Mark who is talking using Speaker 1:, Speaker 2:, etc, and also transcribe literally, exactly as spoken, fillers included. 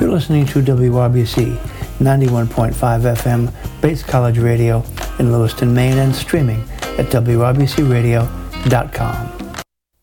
Speaker 1: You're listening to W R B C ninety-one point five F M, Bates College Radio in Lewiston, Maine, and streaming at W R B C radio dot com.